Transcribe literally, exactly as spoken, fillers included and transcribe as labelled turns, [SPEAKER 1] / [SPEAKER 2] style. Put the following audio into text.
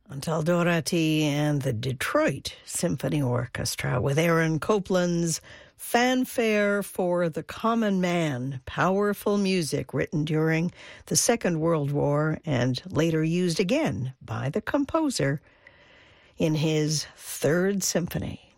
[SPEAKER 1] Montaldorati and the Detroit Symphony Orchestra with Aaron Copland's Fanfare for the Common Man, powerful music written during the Second World War and later used again by the composer in his Third Symphony.